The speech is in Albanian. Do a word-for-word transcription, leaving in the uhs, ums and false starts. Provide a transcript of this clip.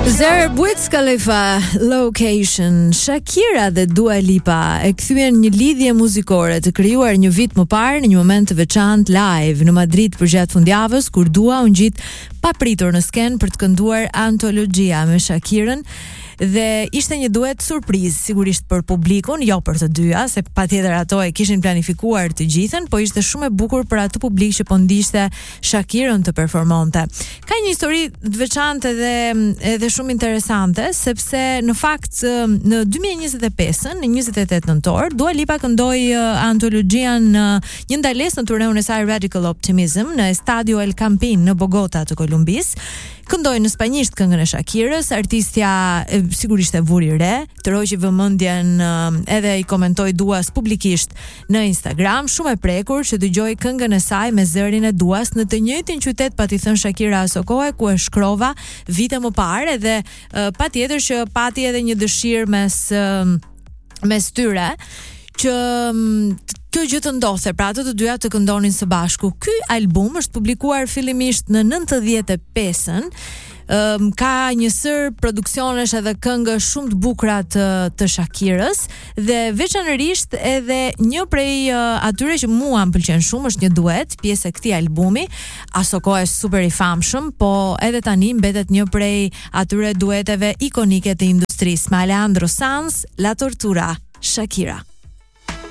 Zer Wiz Khalifa, Location. Shakira dhe Dua Lipa e kthyen një lidhje muzikore të krijuar një vit më parë në një moment të veçantë live në Madrid përgjatë fundjavës, kur Dua u ngjit papritur në sken për të kënduar antologjia me Shakirën. Dhe ishte një duet surprizë sigurisht për publikun, jo për të dyja, se patjetër ato e kishin planifikuar të gjithën, po ishte shumë e bukur për atë publik që po ndishte Shakirën të performonte. Ka një histori të veçantë dhe edhe shumë interesante, sepse në fakt në dy mijë e njëzet e pesën, në njëzet e tetë nëntor, Dua Lipa këndoi antologjian në një ndalesë në turneun e saj Radical Optimism në Estadio El Campín në Bogota të Kolumbis. Këndoi në spanjisht këngën e Shakirës, artistja e, sigurisht e vuri re, të roqi vëmendjen edhe i komentoi Duas publikisht në Instagram, shumë e prekur që dëgjoi këngën e saj me zërin e Duas në të njëjtin qytet, pati thënë Shakira aso kohë ku e shkrova vite më parë, dhe patjetër që pati edhe një dëshirë mes mes tyre që kjo gjë të ndodhte, pra ato të dyja të këndonin së bashku. Ky album është publikuar fillimisht në nëntëdhjetë e pesën. Um, ka një sër produksionesh edhe këngë shumë të bukura të, të Shakirës, dhe veçanërisht edhe një prej uh, atyre që mua më pëlqen shumë është një duet, pjesë e këtij albumi. Aso kohë është super i famshëm, po edhe tani mbetet një prej atyre dueteve ikonike të industrisë, me Alejandro Sanz, La Tortura, Shakira.